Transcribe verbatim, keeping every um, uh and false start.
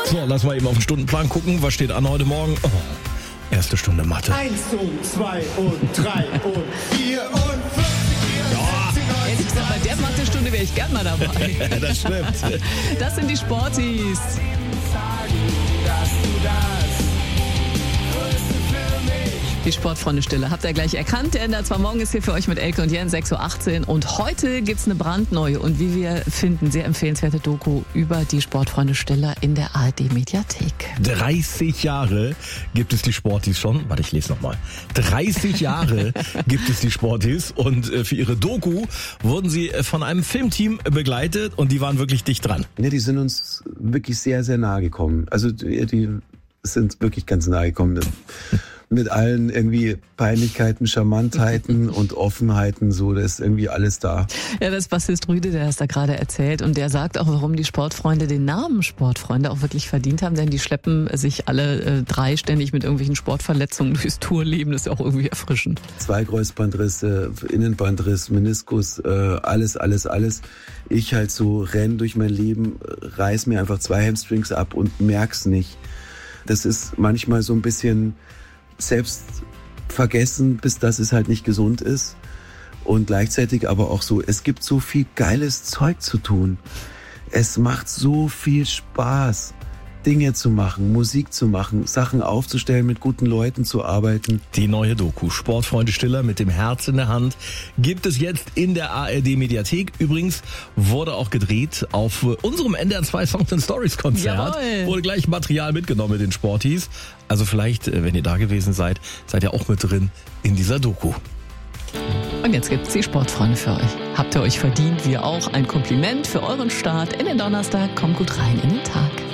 So, lass mal eben auf den Stundenplan gucken. Was steht an heute Morgen? Oh, erste Stunde Mathe. Eins und zwei und drei und vier und fünf. Ja. Ehrlich gesagt, bei der Mathestunde wäre ich gern mal dabei. Das stimmt. Das sind die Sportis. Die Sportfreunde-Stille. Habt ihr gleich erkannt. Der Ender zwar morgen ist hier für euch mit Elke und Jen, sechs Uhr achtzehn. Und heute gibt's eine brandneue und wie wir finden, sehr empfehlenswerte Doku über die Sportfreunde-Stille in der A R D-Mediathek. dreißig Jahre gibt es die Sportis schon. Warte, ich lese nochmal. dreißig Jahre gibt es die Sportis und für ihre Doku wurden sie von einem Filmteam begleitet und die waren wirklich dicht dran. Ja, die sind uns wirklich sehr, sehr nahe gekommen. Also die, die sind wirklich ganz nahe gekommen. Mit allen irgendwie Peinlichkeiten, Charmantheiten und Offenheiten, so, da ist irgendwie alles da. Ja, das ist Bassist Rüde, der es da gerade erzählt und der sagt auch, warum die Sportfreunde den Namen Sportfreunde auch wirklich verdient haben, denn die schleppen sich alle äh, drei ständig mit irgendwelchen Sportverletzungen durchs Tourleben, das ist ja auch irgendwie erfrischend. Zwei Kreuzbandrisse, Innenbandriss, Meniskus, äh, alles, alles, alles. Ich halt so renn durch mein Leben, reiß mir einfach zwei Hamstrings ab und merk's nicht. Das ist manchmal so ein bisschen selbst vergessen, bis dass es halt nicht gesund ist. Und gleichzeitig aber auch so, es gibt so viel geiles Zeug zu tun. Es macht so viel Spaß, Dinge zu machen, Musik zu machen, Sachen aufzustellen, mit guten Leuten zu arbeiten. Die neue Doku Sportfreunde Stiller mit dem Herz in der Hand gibt es jetzt in der A R D-Mediathek. Übrigens wurde auch gedreht auf unserem N D R zwei Songs and Stories Konzert. Jawohl. Wurde gleich Material mitgenommen mit den Sportis. Also vielleicht, wenn ihr da gewesen seid, seid ihr auch mit drin in dieser Doku. Und jetzt gibt's die Sportfreunde für euch. Habt ihr euch verdient, wir auch. Ein Kompliment für euren Start in den Donnerstag. Kommt gut rein in den Tag.